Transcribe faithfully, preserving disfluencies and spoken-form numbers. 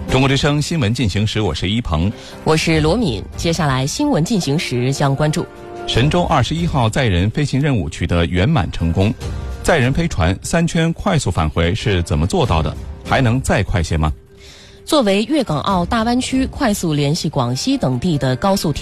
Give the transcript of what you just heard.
中国之声新闻进行时，我是一鹏， 我是罗敏。接下来新闻进行时将关注： 神舟二十一号载人飞行任务取得圆满成功，载人飞船三圈快速返回是怎么做到的？还能再快些吗？ 作为粤港澳大湾区快速联系广西等地的高速铁